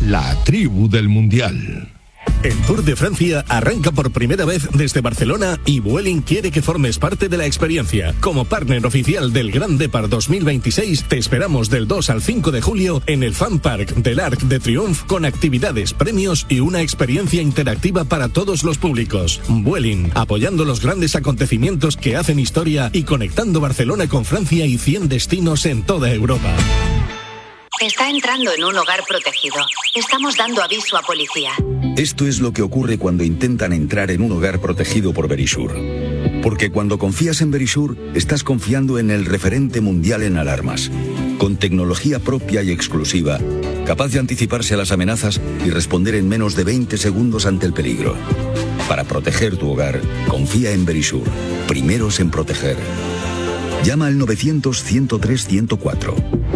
La tribu del Mundial. El Tour de Francia arranca por primera vez desde Barcelona y Vueling quiere que formes parte de la experiencia. Como partner oficial del Grand Depart 2026, te esperamos del 2 al 5 de julio en el Fan Park del Arc de Triomphe con actividades, premios y una experiencia interactiva para todos los públicos. Vueling, apoyando los grandes acontecimientos que hacen historia y conectando Barcelona con Francia y 100 destinos en toda Europa. Está entrando en un hogar protegido. Estamos dando aviso a policía. Esto es lo que ocurre cuando intentan entrar en un hogar protegido por Verisure. Porque cuando confías en Verisure, estás confiando en el referente mundial en alarmas. Con tecnología propia y exclusiva, capaz de anticiparse a las amenazas y responder en menos de 20 segundos ante el peligro. Para proteger tu hogar, confía en Verisure. Primeros en proteger. Llama al 900-103-104.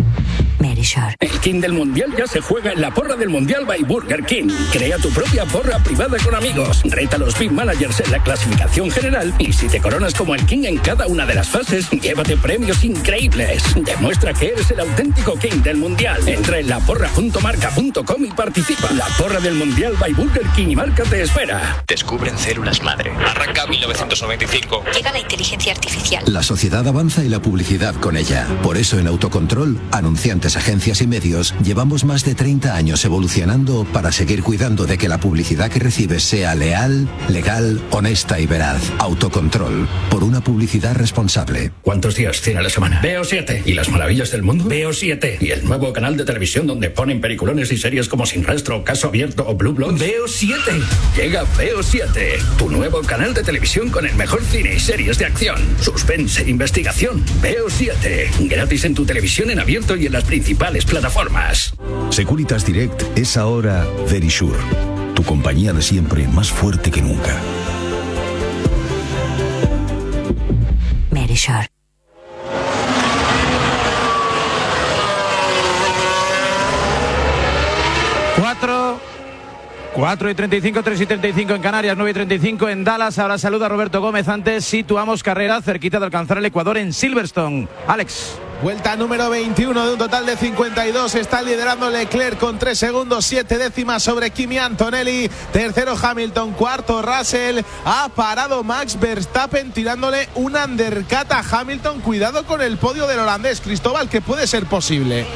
El King del Mundial ya se juega en la porra del Mundial by Burger King. Crea tu propia porra privada con amigos. Reta a los Big Managers en la clasificación general y si te coronas como el King en cada una de las fases, llévate premios increíbles. Demuestra que eres el auténtico King del Mundial. Entra en laporra.marca.com y participa. La porra del Mundial by Burger King y Marca te espera. Descubren células madre. Arranca 1995. Llega la inteligencia artificial. La sociedad avanza y la publicidad con ella. Por eso en Autocontrol, anunciantes, agencias y medios, llevamos más de 30 años evolucionando para seguir cuidando de que la publicidad que recibes sea leal, legal, honesta y veraz. Autocontrol, por una publicidad responsable. ¿Cuántos días tiene la semana? Veo 7. ¿Y las maravillas del mundo? Veo 7. ¿Y el nuevo canal de televisión donde ponen peliculones y series como Sin Rastro, Caso Abierto o Blue Bloods? Veo 7. Llega Veo 7, tu nuevo canal de televisión con el mejor cine y series de acción, suspense, investigación. Veo 7. Gratis en tu televisión en abierto y en las principales plataformas. Securitas Direct es ahora Verisure, tu compañía de siempre más fuerte que nunca. Verisure. Cuatro y 35, 3 y 35 en Canarias, 9 y 35 en Dallas. Ahora saluda Roberto Gómez. Antes situamos carrera cerquita de alcanzar el Ecuador en Silverstone. Alex. Vuelta número 21 de un total de 52. Está liderando Leclerc con 3 segundos, 7 décimas sobre Kimi Antonelli. Tercero Hamilton, cuarto Russell. Ha parado Max Verstappen tirándole un undercut a Hamilton. Cuidado con el podio del holandés, Cristóbal, que puede ser posible.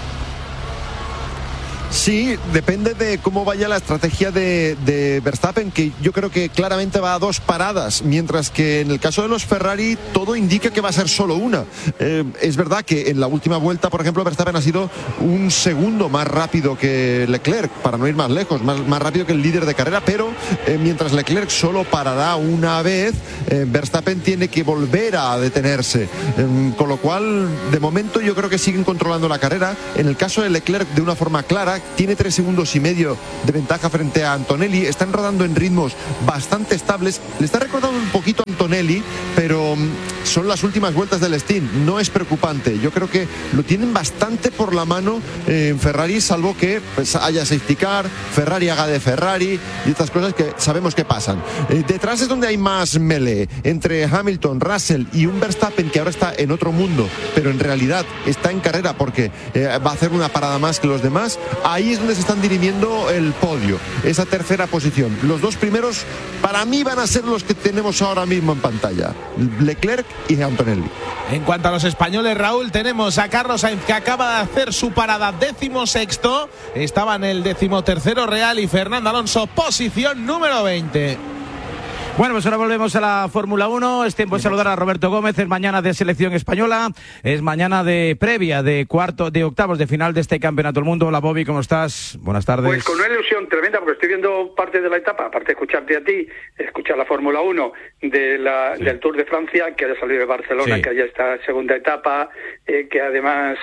Sí, depende de cómo vaya la estrategia de Verstappen, que yo creo que claramente va a 2 paradas, mientras que en el caso de los Ferrari todo indica que va a ser solo una. Es verdad que en la última vuelta, por ejemplo, Verstappen ha sido 1 segundo más rápido que Leclerc, para no ir más lejos, más rápido que el líder de carrera, pero mientras Leclerc solo parará una vez, Verstappen tiene que volver a detenerse. Con lo cual, de momento yo creo que siguen controlando la carrera. En el caso de Leclerc, de una forma clara, tiene 3 segundos y medio de ventaja frente a Antonelli. Están rodando en ritmos bastante estables. Le está recordando un poquito a Antonelli, pero son las últimas vueltas del Steam. No es preocupante. Yo creo que lo tienen bastante por la mano en Ferrari, salvo que pues, haya safety car, Ferrari haga de Ferrari y estas cosas que sabemos que pasan. Detrás es donde hay más melee entre Hamilton, Russell y un Verstappen que ahora está en otro mundo, pero en realidad está en carrera porque va a hacer una parada más que los demás. Ahí es donde se están dirimiendo el podio, esa tercera posición. Los 2 primeros para mí van a ser los que tenemos ahora mismo en pantalla, Leclerc y Antonelli. En cuanto a los españoles, Raúl, tenemos a Carlos Sainz, que acaba de hacer su parada 16º, estaba en el 13º Real, y Fernando Alonso, posición número 20. Bueno, pues ahora volvemos a la Fórmula 1. Es tiempo de saludar a Roberto Gómez. Es mañana de selección española. Es mañana de previa de octavos de final de este Campeonato del Mundo. Hola, Bobby, ¿cómo estás? Buenas tardes. Pues con una ilusión tremenda, porque estoy viendo parte de la etapa, aparte de escucharte a ti, escuchar la Fórmula 1 del Tour de Francia, que haya salido de Barcelona, que haya esta segunda etapa, que además,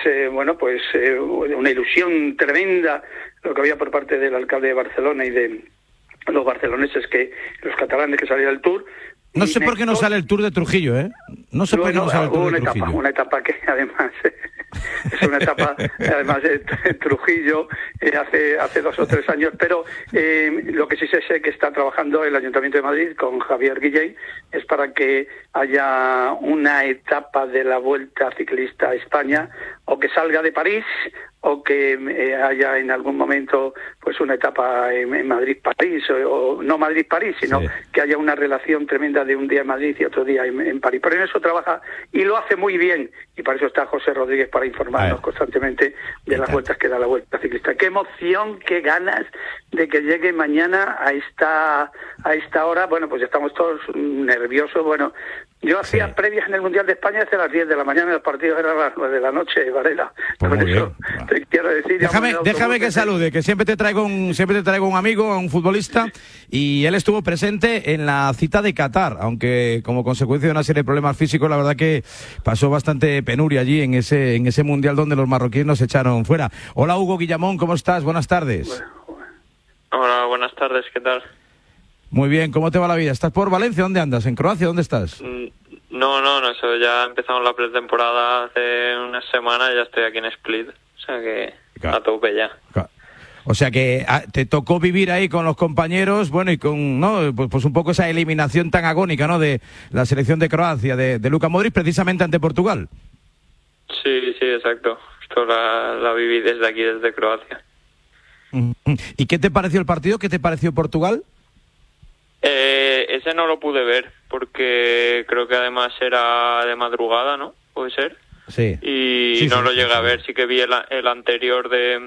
una ilusión tremenda, lo que había por parte del alcalde de Barcelona y de los barceloneses, los catalanes que salían del Tour. No sé por qué no sale el Tour de Trujillo, ¿eh? No sé por qué no sale el Tour de Trujillo. Una etapa que además es una etapa además de Trujillo hace 2 o 3 años, pero lo que sí sé que está trabajando el Ayuntamiento de Madrid con Javier Guillén es para que haya una etapa de la Vuelta Ciclista a España o que salga de París o que haya en algún momento pues una etapa en Madrid-París o no Madrid-París, sino que haya una relación tremenda de un día en Madrid y otro día en París. Pero en eso trabaja y lo hace muy bien, y para eso está José Rodríguez, para informarnos constantemente de las vueltas que da la Vuelta Ciclista. Qué emoción, qué ganas de que llegue mañana a esta hora. Bueno, pues estamos todos nerviosos. Bueno, yo hacía previas en el Mundial de España desde las 10 de la mañana, los partidos eran a las 9 de la noche, Varela. Pues por eso te quiero decir... Déjame que salude, que siempre te traigo un amigo, un futbolista, y él estuvo presente en la cita de Qatar, aunque como consecuencia de una serie de problemas físicos, la verdad que pasó bastante penuria allí en ese Mundial donde los marroquíes nos echaron fuera. Hola Hugo Guillamón, ¿cómo estás? Buenas tardes. Hola, buenas tardes, ¿qué tal? Muy bien, ¿cómo te va la vida? ¿Estás por Valencia? ¿Dónde andas? ¿En Croacia? ¿Dónde estás? No, eso ya empezamos la pretemporada hace unas semanas, ya estoy aquí en Split, o sea que a tope ya. O sea que te tocó vivir ahí con los compañeros, bueno, y con, ¿no? Pues un poco esa eliminación tan agónica, ¿no? De la selección de Croacia, de Luka Modric, precisamente ante Portugal. Sí, exacto. Esto la viví desde aquí, desde Croacia. ¿Y qué te pareció el partido? ¿Qué te pareció Portugal? Ese no lo pude ver, porque creo que además era de madrugada, ¿no? ¿Puede ser? Sí. Y no lo llegué a ver, sí que vi el anterior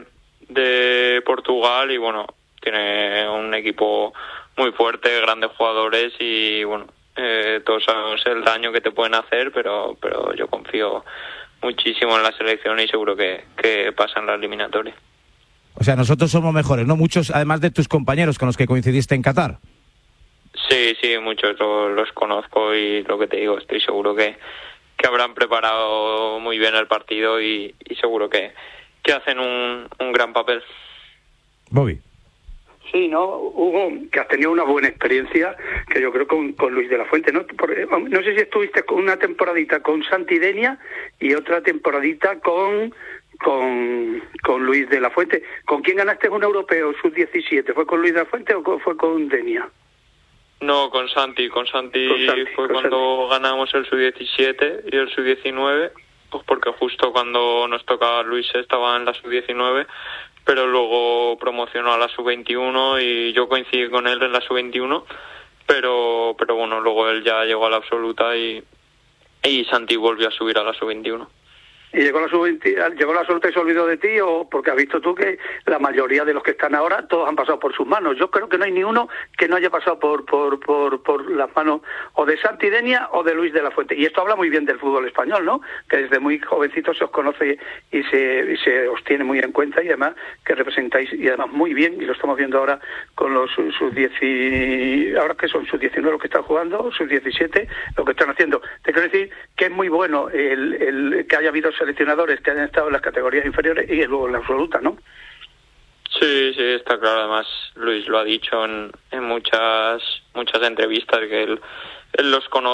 de Portugal, y bueno, tiene un equipo muy fuerte, grandes jugadores, y bueno, todos sabemos el daño que te pueden hacer, pero yo confío muchísimo en la selección y seguro que pasan la eliminatoria. O sea, nosotros somos mejores, ¿no? Muchos, además de tus compañeros con los que coincidiste en Qatar. Sí, muchos los conozco, y lo que te digo, estoy seguro que habrán preparado muy bien el partido y seguro que hacen un gran papel. Bobby. Sí, ¿no, Hugo? Que has tenido una buena experiencia, que yo creo con Luis de la Fuente, ¿no? No sé si estuviste con una temporadita con Santi Denia y otra temporadita con Luis de la Fuente. ¿Con quién ganaste un europeo sub-17? ¿Fue con Luis de la Fuente o fue con Denia? No, con Santi fue cuando ganamos el sub-17 y el sub-19, pues porque justo cuando nos tocaba Luis estaba en la sub-19, pero luego promocionó a la sub-21 y yo coincidí con él en la sub-21, pero bueno, luego él ya llegó a la absoluta y Santi volvió a subir a la sub-21. ¿Y llegó la absoluta y se olvidó de ti, o porque has visto tú que la mayoría de los que están ahora todos han pasado por sus manos? Yo creo que no hay ni uno que no haya pasado por las manos o de Santi Denia o de Luis de la Fuente. Y esto habla muy bien del fútbol español, ¿no? Que desde muy jovencitos se os conoce y se os tiene muy en cuenta, y además que representáis, y además muy bien, y lo estamos viendo ahora con los sub-10, ahora que son sub-19 los que están jugando, sub-17, lo que están haciendo. Te quiero decir que es muy bueno el que haya habido seleccionadores que hayan estado en las categorías inferiores y luego en la absoluta, ¿no? Sí, está claro. Además, Luis lo ha dicho en muchas entrevistas, que él los conoce